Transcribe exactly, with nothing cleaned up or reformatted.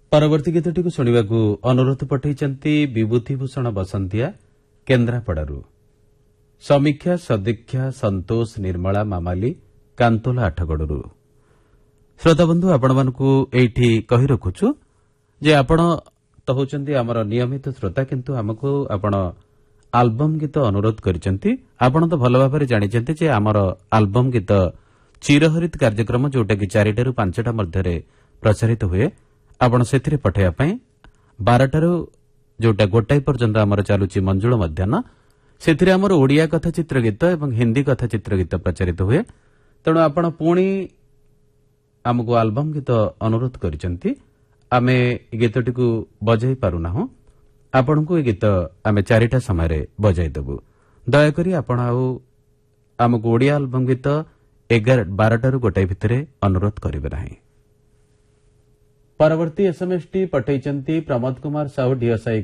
ପରବର୍ତ୍ତୀ ଗୀତଟିକୁ ଶୁଣିବାକୁ ଅନୁରୋଧ ପଠାଇଛନ୍ତି ବିଭୂତିଭୂଷଣ ବସନ୍ତିଆ କେନ୍ଦ୍ରାପଡ଼ାରୁ। ସମୀକ୍ଷା ସଦୀକ୍ଷା ସନ୍ତୋଷ ନିର୍ମଳା ମାମାଲି କାନ୍ତୋଲା ଆଠଗଡ଼ରୁ। ଶ୍ରୋତାବନ୍ଧୁ, ଆପଣମାନଙ୍କୁ ଏଇଠି କହି ରଖୁଛୁ ଯେ ଆପଣ ତ ହେଉଛନ୍ତି ଆମର ନିୟମିତ ଶ୍ରୋତା, କିନ୍ତୁ ଆମକୁ ଆପଣ ଆଲବମ୍ ଗୀତ ଅନୁରୋଧ କରିଛନ୍ତି। ଆପଣ ତ ଭଲ ଭାବରେ ଜାଣିଛନ୍ତି ଯେ ଆମର ଆଲବମ୍ ଗୀତ ଚିରହରିତ କାର୍ଯ୍ୟକ୍ରମ, ଯେଉଁଟାକି ଚାରିଟାରୁ ପାଞ୍ଚଟା ମଧ୍ୟରେ ପ୍ରଚାରିତ ହୁଏ, ଆପଣ ସେଥିରେ ପଠାଇବା ପାଇଁ ବାରଟାରୁ ଯେଉଁଟା ଗୋଟାଏ ପର୍ଯ୍ୟନ୍ତ ଆମର ଚାଲୁଛି ମଞ୍ଜୁଳ ମଧ୍ୟାହ୍ନ, ସେଥିରେ ଆମର ଓଡ଼ିଆ କଥା ଚିତ୍ର ଗୀତ ଏବଂ ହିନ୍ଦୀ କଥା ଚିତ୍ର ଗୀତ ପ୍ରଚାରିତ ହୁଏ। ତେଣୁ ଆପଣ ପୁଣି ଆମକୁ ଆଲବମ୍ ଗୀତ ଅନୁରୋଧ କରିଛନ୍ତି। ଆମେ ଏ ଗୀତଟିକୁ ବଜାଇ ପାରୁନାହୁଁ। ଆପଣଙ୍କୁ ଏ ଗୀତ ଆମେ ଚାରିଟା ସମୟରେ ବଜାଇ ଦେବୁ। ଦୟାକରି ଆପଣ ଆଉ ଆମକୁ ଓଡ଼ିଆ ଆଲବମ୍ ଗୀତ ଏଗାର ବାରଟାରୁ ଗୋଟାଏ ଭିତରେ ଅନୁରୋଧ କରିବେ ନାହିଁ। ପରବର୍ତ୍ତୀ ଏସ୍ଏମ୍ଏସ୍ଟି ପଠାଇଛନ୍ତି ପ୍ରମୋଦ କୁମାର ସାହୁ ଡିଓସାଇ